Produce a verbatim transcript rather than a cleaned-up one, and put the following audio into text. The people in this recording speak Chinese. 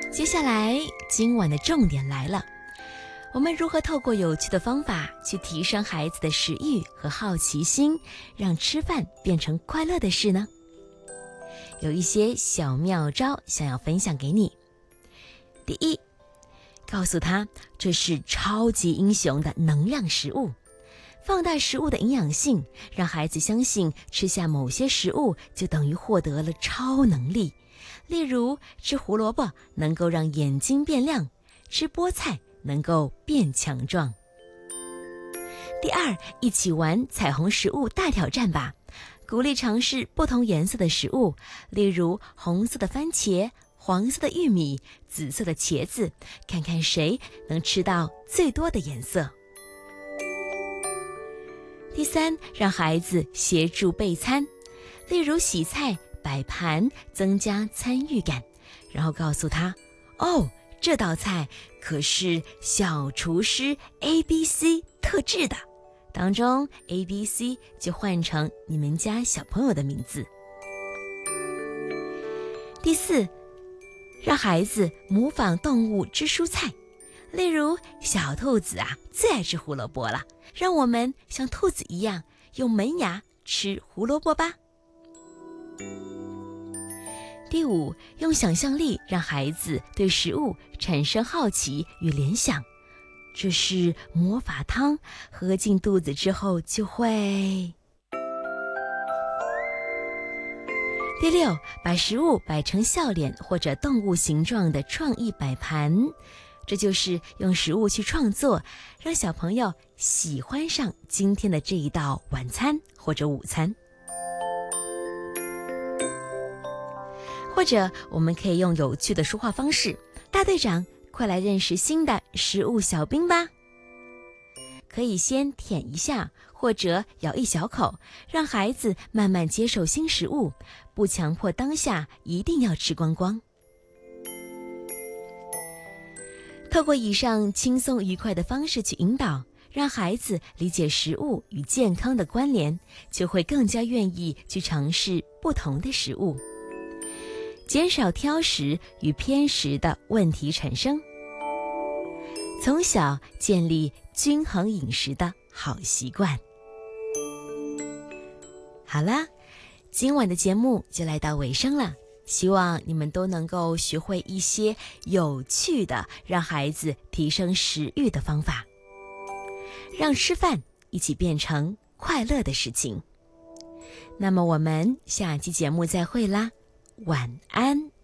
接下来今晚的重点来了，我们如何透过有趣的方法去提升孩子的食欲和好奇心，让吃饭变成快乐的事呢？有一些小妙招想要分享给你。第一，告诉他这是超级英雄的能量食物，放大食物的营养性，让孩子相信吃下某些食物就等于获得了超能力。例如，吃胡萝卜能够让眼睛变亮，吃菠菜能够变强壮。第二，一起玩彩虹食物大挑战吧，鼓励尝试不同颜色的食物，例如红色的番茄、黄色的玉米、紫色的茄子，看看谁能吃到最多的颜色。第三，让孩子协助备餐，例如洗菜、摆盘，增加参与感，然后告诉他，哦，这道菜可是小厨师 A B C 特制的，当中 A B C 就换成你们家小朋友的名字。第四，让孩子模仿动物吃蔬菜，例如小兔子啊最爱吃胡萝卜了，让我们像兔子一样用门牙吃胡萝卜吧。第五，用想象力让孩子对食物产生好奇与联想，这是魔法汤，喝进肚子之后就会。第六，把食物摆成笑脸或者动物形状的创意摆盘，这就是用食物去创作，让小朋友喜欢上今天的这一道晚餐或者午餐。或者我们可以用有趣的说话方式，大队长，快来认识新的食物小兵吧。可以先舔一下或者咬一小口，让孩子慢慢接受新食物，不强迫当下一定要吃光光。透过以上轻松愉快的方式去引导，让孩子理解食物与健康的关联，就会更加愿意去尝试不同的食物，减少挑食与偏食的问题产生，从小建立均衡饮食的好习惯。好啦，今晚的节目就来到尾声了，希望你们都能够学会一些有趣的让孩子提升食欲的方法，让吃饭一起变成快乐的事情。那么我们下期节目再会啦，晚安。